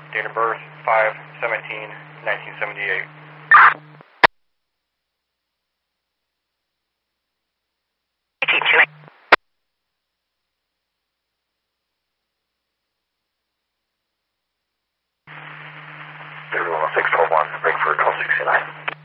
Date of birth 5/17/1978. Zero 641, break for 1269.